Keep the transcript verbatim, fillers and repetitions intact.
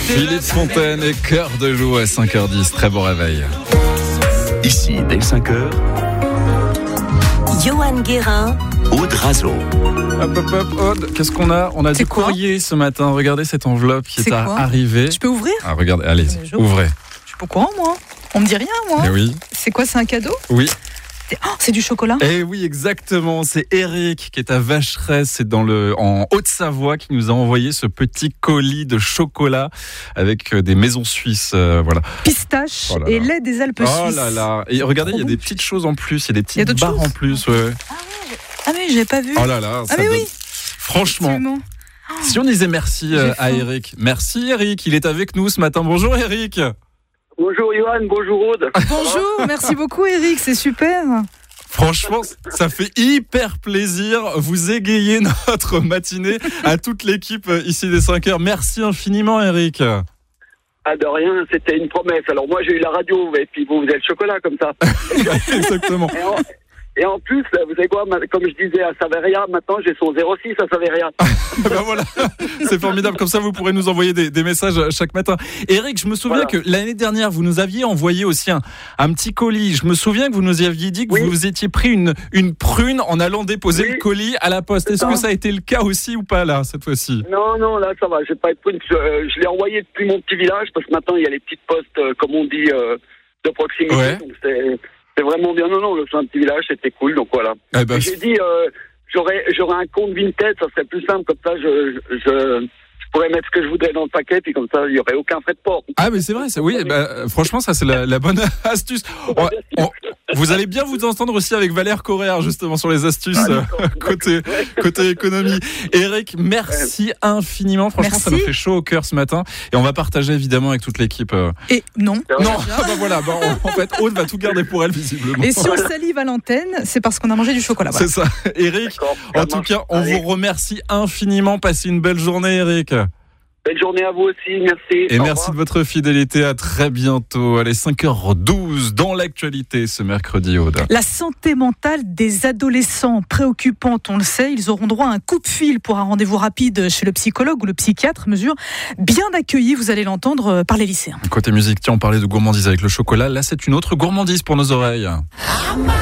Philippe Fontaine et Cœur de Loup à cinq heures dix. Très bon réveil. Ici, dès cinq heures, Johan Guérin, Aude Razo. Hop, hop, hop, Aude, qu'est-ce qu'on a? On a C'est du quoi courrier ce matin. Regardez cette enveloppe qui C'est est quoi arrivée. Je peux ouvrir? Ah, regardez, allez, Bonjour. ouvrez. Je suis pas au courant, moi. On me dit rien, moi. Eh oui, C'est quoi, c'est un cadeau? oui. C'est, oh, c'est du chocolat? Eh oui, exactement. C'est Eric qui est à Vacheresse, c'est dans le en Haute-Savoie, qui nous a envoyé ce petit colis de chocolat avec des maisons suisses. Euh, voilà. Pistache Oh là et là. lait des Alpes Oh suisses. là là. Et regardez, il y a Trop des bon. petites choses en plus. Il y a des Il y a petites d'autres barres choses en plus. Ouais. Ah oui, j'avais pas vu. Oh là là. ah ça mais donne- oui. Franchement. Effectivement. Si on disait merci euh, J'ai à faim. Eric. Merci Eric, il est avec nous ce matin. Bonjour Eric. Bonjour Johan, bonjour Aude. Bonjour, merci beaucoup Eric, c'est super. Franchement, ça fait hyper plaisir. Vous égayez notre matinée à toute l'équipe ici des cinq heures. Merci infiniment Eric. Ah de rien, c'était une promesse. Alors moi j'ai eu la radio et puis vous, vous avez le chocolat comme ça. Exactement. Et en, et en plus, vous savez quoi, ma- comme je disais à Saveria, maintenant j'ai son zéro six à Saveria. Ben voilà, c'est formidable. Comme ça, vous pourrez nous envoyer des, des messages chaque matin. Eric, je me souviens Voilà. que l'année dernière, vous nous aviez envoyé aussi un, un petit colis. Je me souviens que vous nous aviez dit que Oui. vous vous étiez pris une, une prune en allant déposer Oui. le colis à la poste. C'est Est-ce ça. que ça a été le cas aussi ou pas là, cette fois-ci? Non, non, là ça va, je vais pas être prune. Je, euh, je l'ai envoyé depuis mon petit village parce que maintenant il y a les petites postes, euh, comme on dit, euh, de proximité. Ouais. Donc c'est, c'est vraiment bien. Non, non, le- c'est un petit village, c'était cool, donc voilà. Eh ben, Et j'ai dit, euh, j'aurais, j'aurais un compte Vinted, ça serait plus simple, comme ça je, je, je, je pourrais mettre ce que je voudrais dans le paquet, puis comme ça il y aurait aucun frais de port. Ah mais c'est vrai, c'est, oui, bah, franchement ça c'est la, la bonne astuce. On- on- vous allez bien vous entendre aussi avec Valère Correa justement sur les astuces Ah, euh, d'accord. côté, côté économie. Eric, merci infiniment, franchement Merci. ça nous fait chaud au cœur ce matin et on va partager évidemment avec toute l'équipe. euh. Et non. Non, ah bah voilà, bah, en fait Aude va tout garder pour elle visiblement. Et si on salive à l'antenne, c'est parce qu'on a mangé du chocolat. Voilà. C'est ça, Eric. D'accord, ça En tout marche. cas, on Allez. vous remercie infiniment. Passez une belle journée, Eric. Belle journée à vous aussi, merci. Et Au merci revoir. de votre fidélité. À très bientôt. Allez, cinq heures douze dans l'actualité ce mercredi, Aude. La santé mentale des adolescents préoccupante, on le sait, ils auront droit à un coup de fil pour un rendez-vous rapide chez le psychologue ou le psychiatre, mesure bien accueillie, vous allez l'entendre, par les lycéens. Côté musique, tiens, on parlait de gourmandise avec le chocolat. Là, c'est une autre gourmandise pour nos oreilles.